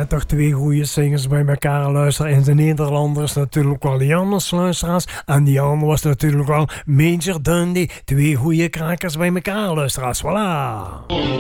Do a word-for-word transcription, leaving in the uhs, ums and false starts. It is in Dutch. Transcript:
Ja, toch twee goede zingers bij elkaar luisteren. En de Nederlanders natuurlijk wel die anders luisteraars. En die andere was natuurlijk wel Major Dundee. Twee goede krakers bij elkaar luisteraars. Voilà.